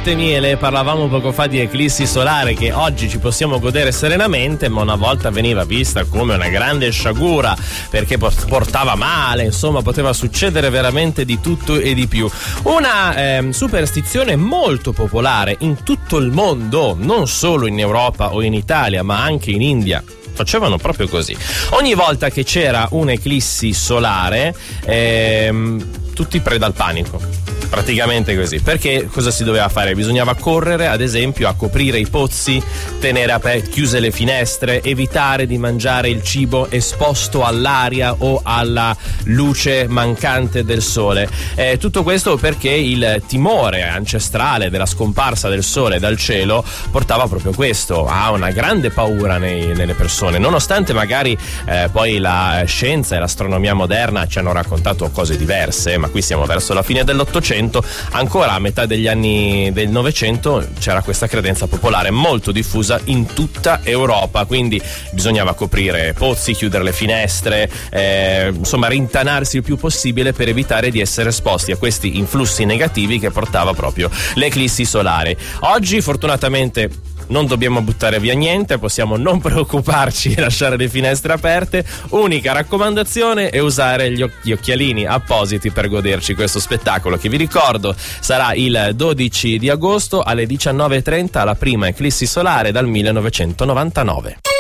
latte e miele, parlavamo poco fa di eclissi solare che oggi ci possiamo godere serenamente, ma una volta veniva vista come una grande sciagura perché portava male, insomma poteva succedere veramente di tutto e di più. Una superstizione molto popolare in tutto il mondo, non solo in Europa o in Italia, ma anche in India. Facevano proprio così. Ogni volta che c'era un'eclissi solare, tutti preda al panico. Praticamente così. Perché cosa si doveva fare? Bisognava correre, ad esempio, a coprire i pozzi, tenere chiuse le finestre, evitare di mangiare il cibo esposto all'aria o alla luce mancante del sole. Tutto questo perché il timore ancestrale della scomparsa del sole dal cielo portava proprio questo, a una grande paura nelle persone, nonostante magari poi la scienza e l'astronomia moderna ci hanno raccontato cose diverse, ma qui siamo verso la fine dell'Ottocento. Ancora a metà degli anni del Novecento c'era questa credenza popolare molto diffusa in tutta Europa, quindi bisognava coprire pozzi, chiudere le finestre, insomma rintanarsi il più possibile per evitare di essere esposti a questi influssi negativi che portava proprio l'eclissi solare. Oggi fortunatamente non dobbiamo buttare via niente, possiamo non preoccuparci e lasciare le finestre aperte. Unica raccomandazione è usare gli occhialini appositi per goderci questo spettacolo, che vi ricordo sarà il 12 di agosto alle 19:30, la prima eclissi solare dal 1999.